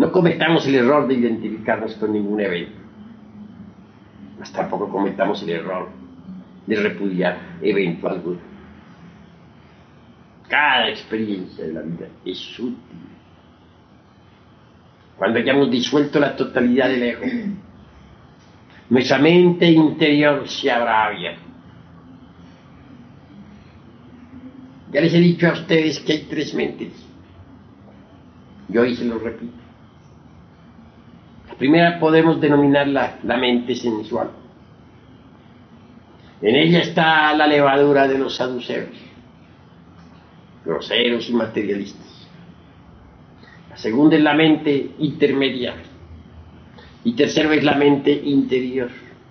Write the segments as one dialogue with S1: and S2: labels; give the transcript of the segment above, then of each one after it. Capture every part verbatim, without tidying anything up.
S1: No cometamos el error de identificarnos con ningún evento. Mas tampoco cometamos el error de repudiar evento alguno. Cada experiencia de la vida es útil. Cuando hayamos disuelto la totalidad del ego, nuestra mente interior se habrá abierto. Ya les he dicho a ustedes que hay tres mentes. Y hoy se los repito. La primera podemos denominarla la mente sensual. En ella está la levadura de los saduceos, groseros y materialistas. La segunda es la mente intermedia. Y tercero es la mente interior.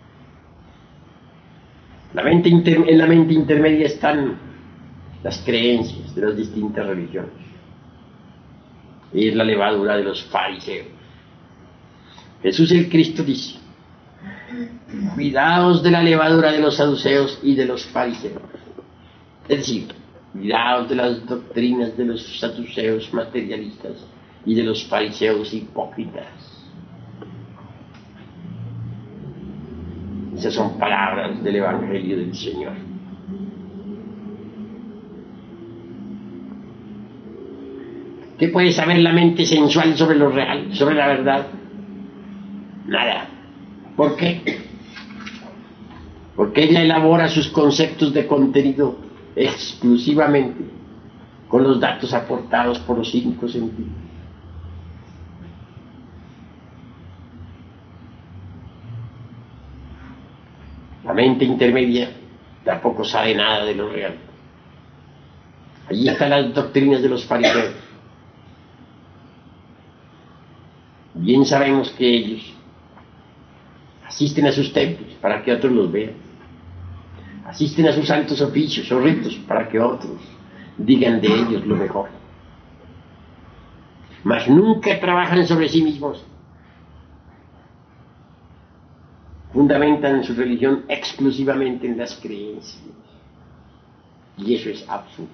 S1: La mente inter, en la mente intermedia están las creencias de las distintas religiones. Es la levadura de los fariseos. Jesús el Cristo dice: cuidaos de la levadura de los saduceos y de los fariseos. Es decir, cuidaos de las doctrinas de los saduceos materialistas y de los fariseos hipócritas. Esas son palabras del Evangelio del Señor. ¿Qué puede saber la mente sensual sobre lo real, sobre la verdad? Nada. ¿Por qué? Porque ella elabora sus conceptos de contenido exclusivamente con los datos aportados por los cinco sentidos. La mente intermedia tampoco sabe nada de lo real. Allí están las doctrinas de los fariseos. Bien sabemos que ellos asisten a sus templos para que otros los vean. Asisten a sus santos oficios o ritos para que otros digan de ellos lo mejor. Mas nunca trabajan sobre sí mismos. Fundamentan su religión exclusivamente en las creencias. Y eso es absurdo.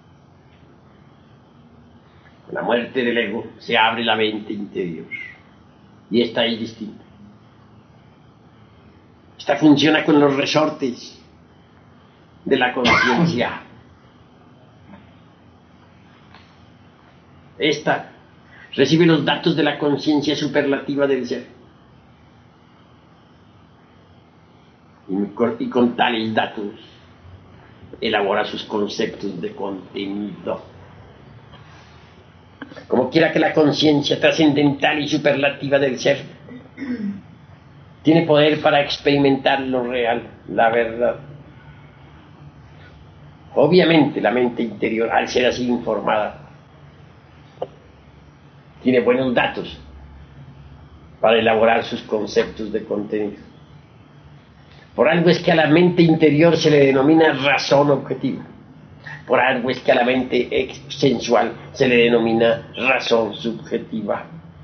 S1: Con la muerte del ego se abre la mente interior. Y esta es distinta. Esta funciona con los resortes de la conciencia. Esta recibe los datos de la conciencia superlativa del ser. Y con tales datos elabora sus conceptos de contenido. Como quiera que la conciencia trascendental y superlativa del ser tiene poder para experimentar lo real, la verdad. Obviamente la mente interior, al ser así informada, tiene buenos datos para elaborar sus conceptos de contenido. Por algo es que a la mente interior se le denomina razón objetiva. Por algo es que a la mente sensual se le denomina razón subjetiva.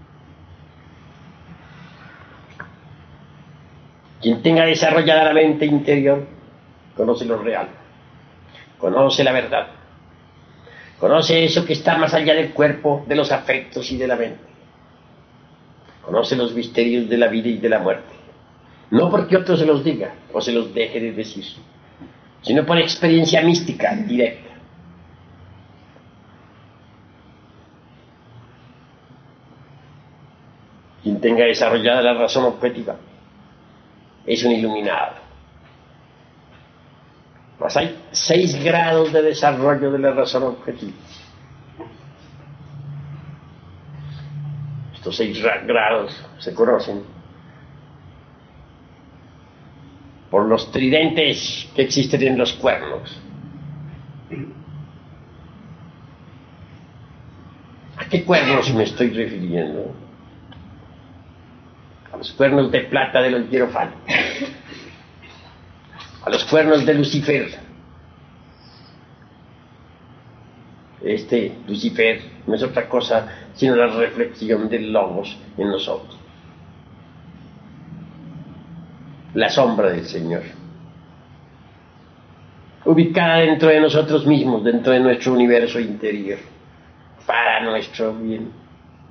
S1: Quien tenga desarrollada la mente interior conoce lo real, conoce la verdad, conoce eso que está más allá del cuerpo, de los afectos y de la mente. Conoce los misterios de la vida y de la muerte. No porque otro se los diga o se los deje de decir, sino por experiencia mística directa. Quien tenga desarrollada la razón objetiva es un iluminado. Mas hay seis grados de desarrollo de la razón objetiva. Estos seis grados se conocen por los tridentes que existen en los cuernos. ¿A qué cuernos me estoy refiriendo? A los cuernos de plata de los hierofantes, a los cuernos de Lucifer. Este Lucifer no es otra cosa sino la reflexión del Logos en nosotros, la sombra del Señor, ubicada dentro de nosotros mismos, dentro de nuestro universo interior, para nuestro bien.